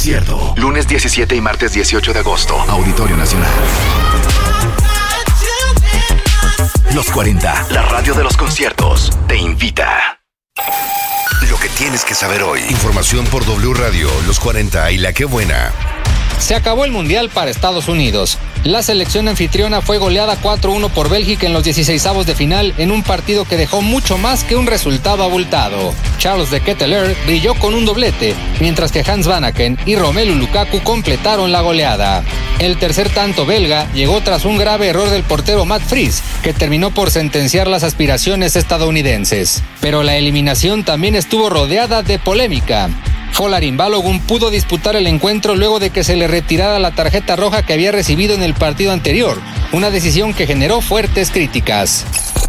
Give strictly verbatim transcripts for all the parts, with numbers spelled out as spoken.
concierto. Lunes diecisiete y martes dieciocho de agosto. Auditorio Nacional. Los cuarenta, la radio de los conciertos, te invita. Lo que tienes que saber hoy. Información por W Radio, Los cuarenta y La Qué Buena. Se acabó el Mundial para Estados Unidos. La selección anfitriona fue goleada cuatro uno por Bélgica en los dieciseisavos de final en un partido que dejó mucho más que un resultado abultado. Charles de Ketelaere brilló con un doblete, mientras que Hans Vanaken y Romelu Lukaku completaron la goleada. El tercer tanto belga llegó tras un grave error del portero Matt Fries, que terminó por sentenciar las aspiraciones estadounidenses. Pero la eliminación también estuvo rodeada de polémica. Folarin Balogun pudo disputar el encuentro luego de que se le retirara la tarjeta roja que había recibido en el partido anterior, una decisión que generó fuertes críticas.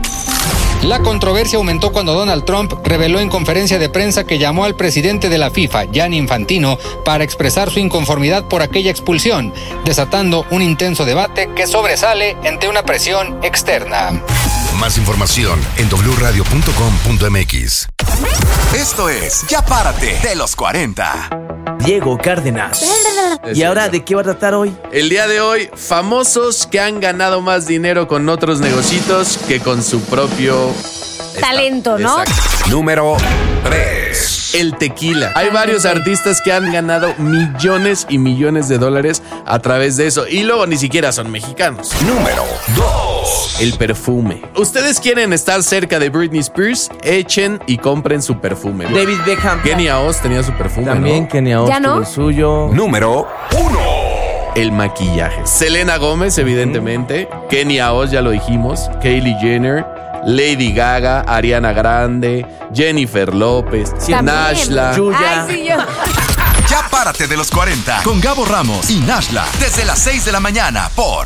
La controversia aumentó cuando Donald Trump reveló en conferencia de prensa que llamó al presidente de la FIFA, Gianni Infantino, para expresar su inconformidad por aquella expulsión, desatando un intenso debate que sobresale ante una presión externa. Más información en doble u radio punto com punto m x. Esto es Ya Párate de los cuarenta. Diego Cárdenas. ¿Y ahora de qué va a tratar hoy? El día de hoy, famosos que han ganado más dinero con otros negocios que con su propio talento, ¿no? Exacto. Número tres. El tequila. Hay varios artistas que han ganado millones y millones de dólares a través de eso. Y luego ni siquiera son mexicanos. Número dos. El perfume. ¿Ustedes quieren estar cerca de Britney Spears? Echen y compren su perfume. David Beckham. Kenia Oz tenía su perfume, También ¿no? Kenia Oz ¿Ya no? tuvo el suyo. Número uno. El maquillaje. Selena Gómez, evidentemente. Mm. Kenia Oz, ya lo dijimos. Kylie Jenner. Lady Gaga, Ariana Grande, Jennifer López, Nashla, Yuya. Ay, sí, yo. Ya Párate de los cuarenta con Gabo Ramos y Nashla desde las seis de la mañana por